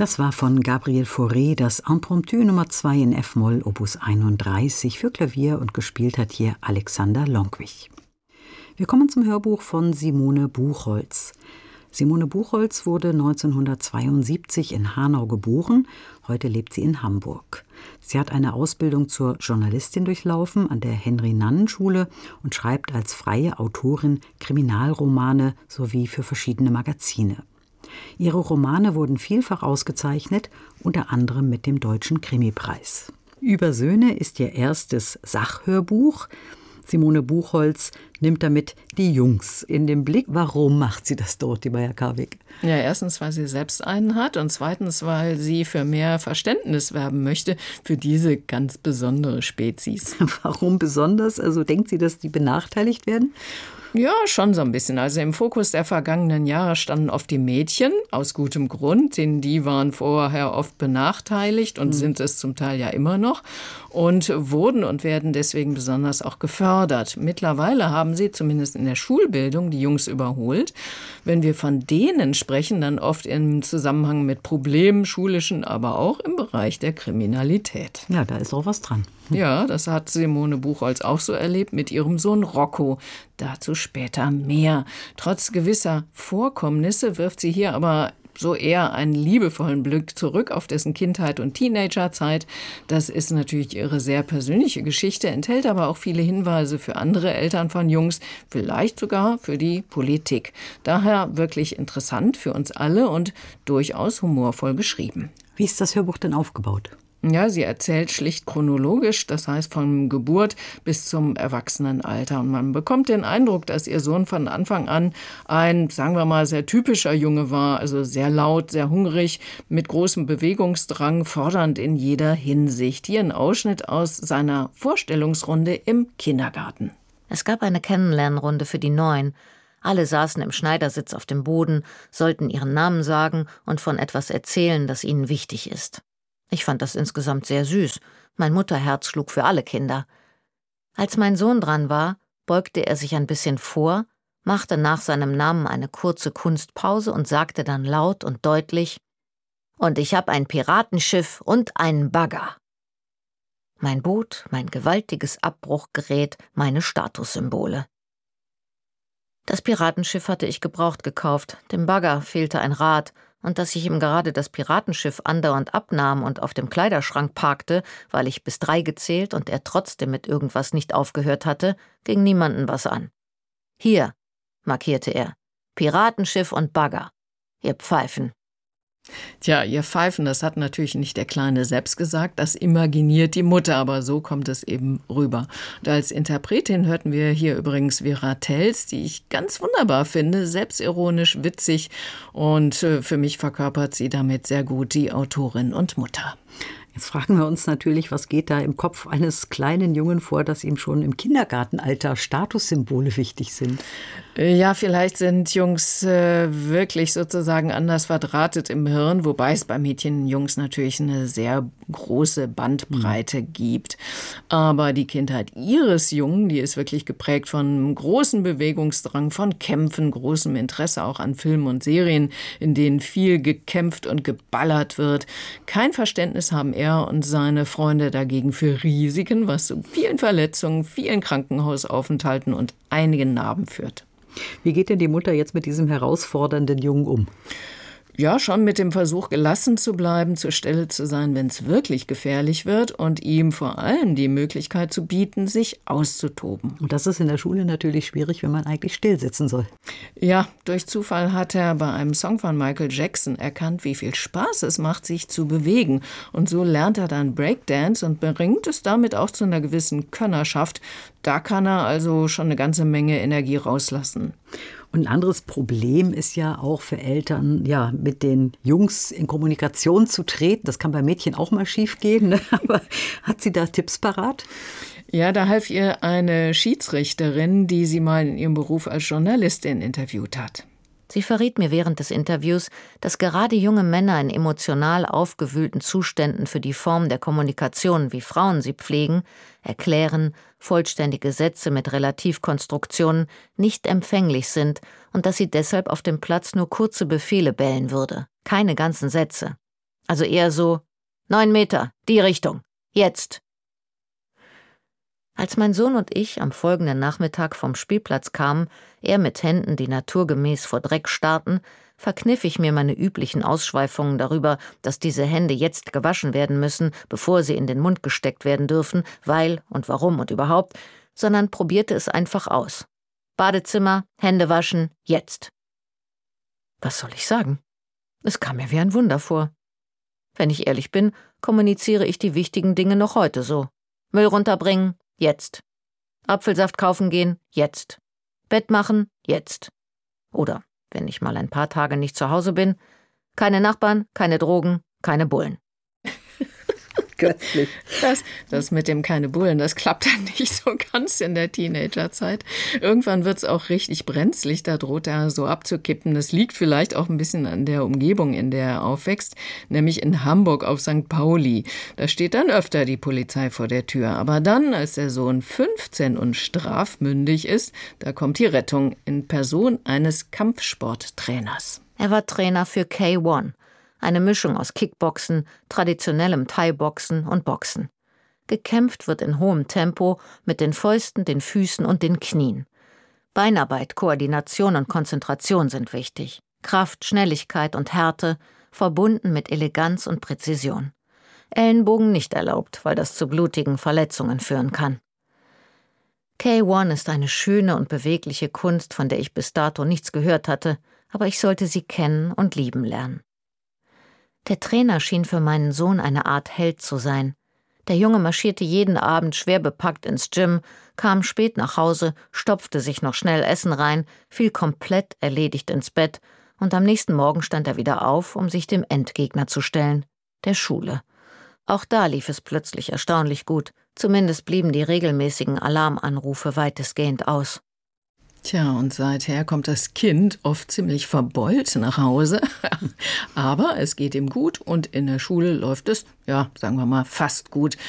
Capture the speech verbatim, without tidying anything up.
Das war von Gabriel Fauré das Impromptu Nummer zwei in F-Moll, Opus einunddreißig für Klavier, und gespielt hat hier Alexander Lonkwich. Wir kommen zum Hörbuch von Simone Buchholz. Simone Buchholz wurde neunzehnhundertzweiundsiebzig in Hanau geboren. Heute lebt sie in Hamburg. Sie hat eine Ausbildung zur Journalistin durchlaufen an der Henry-Nannen-Schule und schreibt als freie Autorin Kriminalromane sowie für verschiedene Magazine. Ihre Romane wurden vielfach ausgezeichnet, unter anderem mit dem Deutschen Krimipreis. Über Söhne ist ihr erstes Sachhörbuch. Simone Buchholz nimmt damit die Jungs in den Blick. Warum macht sie das, Dorothee Beier-Karwig? Ja, erstens, weil sie selbst einen hat, und zweitens, weil sie für mehr Verständnis werben möchte für diese ganz besondere Spezies. Warum besonders? Also denkt sie, dass die benachteiligt werden? Ja, schon so ein bisschen. Also im Fokus der vergangenen Jahre standen oft die Mädchen, aus gutem Grund, denn die waren vorher oft benachteiligt und mhm. sind es zum Teil ja immer noch und wurden und werden deswegen besonders auch gefördert. Mittlerweile haben sie zumindest in der Schulbildung die Jungs überholt. Wenn wir von denen sprechen, dann oft im Zusammenhang mit Problemen, schulischen, aber auch im Bereich der Kriminalität. Ja, da ist auch was dran. Ja, das hat Simone Buchholz auch so erlebt mit ihrem Sohn Rocco. Dazu später mehr. Trotz gewisser Vorkommnisse wirft sie hier aber so eher einen liebevollen Blick zurück auf dessen Kindheit und Teenagerzeit. Das ist natürlich ihre sehr persönliche Geschichte, enthält aber auch viele Hinweise für andere Eltern von Jungs, vielleicht sogar für die Politik. Daher wirklich interessant für uns alle und durchaus humorvoll geschrieben. Wie ist das Hörbuch denn aufgebaut? Ja, sie erzählt schlicht chronologisch, das heißt von Geburt bis zum Erwachsenenalter. Und man bekommt den Eindruck, dass ihr Sohn von Anfang an ein, sagen wir mal, sehr typischer Junge war. Also sehr laut, sehr hungrig, mit großem Bewegungsdrang, fordernd in jeder Hinsicht. Hier ein Ausschnitt aus seiner Vorstellungsrunde im Kindergarten. Es gab eine Kennenlernrunde für die Neuen. Alle saßen im Schneidersitz auf dem Boden, sollten ihren Namen sagen und von etwas erzählen, das ihnen wichtig ist. Ich fand das insgesamt sehr süß. Mein Mutterherz schlug für alle Kinder. Als mein Sohn dran war, beugte er sich ein bisschen vor, machte nach seinem Namen eine kurze Kunstpause und sagte dann laut und deutlich: »Und ich habe ein Piratenschiff und einen Bagger.« Mein Boot, mein gewaltiges Abbruchgerät, meine Statussymbole. Das Piratenschiff hatte ich gebraucht gekauft, dem Bagger fehlte ein Rad, und dass ich ihm gerade das Piratenschiff andauernd abnahm und auf dem Kleiderschrank parkte, weil ich bis drei gezählt und er trotzdem mit irgendwas nicht aufgehört hatte, ging niemanden was an. »Hier«, markierte er, »Piratenschiff und Bagger. Ihr Pfeifen.« Tja, ihr Pfeifen, das hat natürlich nicht der Kleine selbst gesagt, das imaginiert die Mutter, aber so kommt es eben rüber. Und als Interpretin hörten wir hier übrigens Vera Tells, die ich ganz wunderbar finde, selbstironisch, witzig, und für mich verkörpert sie damit sehr gut die Autorin und Mutter. Jetzt fragen wir uns natürlich, was geht da im Kopf eines kleinen Jungen vor, dass ihm schon im Kindergartenalter Statussymbole wichtig sind? Ja, vielleicht sind Jungs äh, wirklich sozusagen anders verdrahtet im Hirn, wobei es bei Mädchen und Jungs natürlich eine sehr große Bandbreite mhm. gibt. Aber die Kindheit ihres Jungen, die ist wirklich geprägt von großem Bewegungsdrang, von Kämpfen, großem Interesse auch an Filmen und Serien, in denen viel gekämpft und geballert wird. Kein Verständnis haben er und seine Freunde dagegen für Risiken, was zu vielen Verletzungen, vielen Krankenhausaufenthalten und einigen Narben führt. Wie geht denn die Mutter jetzt mit diesem herausfordernden Jungen um? Ja, schon mit dem Versuch, gelassen zu bleiben, zur Stelle zu sein, wenn es wirklich gefährlich wird, und ihm vor allem die Möglichkeit zu bieten, sich auszutoben. Und das ist in der Schule natürlich schwierig, wenn man eigentlich still sitzen soll. Ja, durch Zufall hat er bei einem Song von Michael Jackson erkannt, wie viel Spaß es macht, sich zu bewegen. Und so lernt er dann Breakdance und bringt es damit auch zu einer gewissen Könnerschaft. Da kann er also schon eine ganze Menge Energie rauslassen. Und ein anderes Problem ist ja auch für Eltern, ja, mit den Jungs in Kommunikation zu treten. Das kann bei Mädchen auch mal schief gehen, ne? Aber hat sie da Tipps parat? Ja, da half ihr eine Schiedsrichterin, die sie mal in ihrem Beruf als Journalistin interviewt hat. Sie verriet mir während des Interviews, dass gerade junge Männer in emotional aufgewühlten Zuständen für die Form der Kommunikation, wie Frauen sie pflegen, erklären, vollständige Sätze mit Relativkonstruktionen, nicht empfänglich sind und dass sie deshalb auf dem Platz nur kurze Befehle bellen würde, keine ganzen Sätze. Also eher so, neun Meter, die Richtung, jetzt. Als mein Sohn und ich am folgenden Nachmittag vom Spielplatz kamen, er mit Händen, die naturgemäß vor Dreck starrten, verkniff ich mir meine üblichen Ausschweifungen darüber, dass diese Hände jetzt gewaschen werden müssen, bevor sie in den Mund gesteckt werden dürfen, weil und warum und überhaupt, sondern probierte es einfach aus. Badezimmer, Hände waschen, jetzt. Was soll ich sagen? Es kam mir wie ein Wunder vor. Wenn ich ehrlich bin, kommuniziere ich die wichtigen Dinge noch heute so. Müll runterbringen, jetzt. Apfelsaft kaufen gehen, jetzt. Bett machen, jetzt. Oder, wenn ich mal ein paar Tage nicht zu Hause bin, keine Nachbarn, keine Drogen, keine Bullen. Göttlich. Das, das mit dem keine Bullen, das klappt dann nicht so ganz in der Teenagerzeit. Irgendwann wird es auch richtig brenzlig, da droht er so abzukippen. Das liegt vielleicht auch ein bisschen an der Umgebung, in der er aufwächst, nämlich in Hamburg auf Sankt Pauli. Da steht dann öfter die Polizei vor der Tür. Aber dann, als der Sohn fünfzehn und strafmündig ist, da kommt die Rettung in Person eines Kampfsporttrainers. Er war Trainer für K eins. Eine Mischung aus Kickboxen, traditionellem Thai-Boxen und Boxen. Gekämpft wird in hohem Tempo mit den Fäusten, den Füßen und den Knien. Beinarbeit, Koordination und Konzentration sind wichtig. Kraft, Schnelligkeit und Härte, verbunden mit Eleganz und Präzision. Ellenbogen nicht erlaubt, weil das zu blutigen Verletzungen führen kann. K eins ist eine schöne und bewegliche Kunst, von der ich bis dato nichts gehört hatte, aber ich sollte sie kennen und lieben lernen. Der Trainer schien für meinen Sohn eine Art Held zu sein. Der Junge marschierte jeden Abend schwer bepackt ins Gym, kam spät nach Hause, stopfte sich noch schnell Essen rein, fiel komplett erledigt ins Bett und am nächsten Morgen stand er wieder auf, um sich dem Endgegner zu stellen, der Schule. Auch da lief es plötzlich erstaunlich gut, zumindest blieben die regelmäßigen Alarmanrufe weitestgehend aus. Tja, und seither kommt das Kind oft ziemlich verbeult nach Hause. Aber es geht ihm gut und in der Schule läuft es, ja, sagen wir mal, fast gut.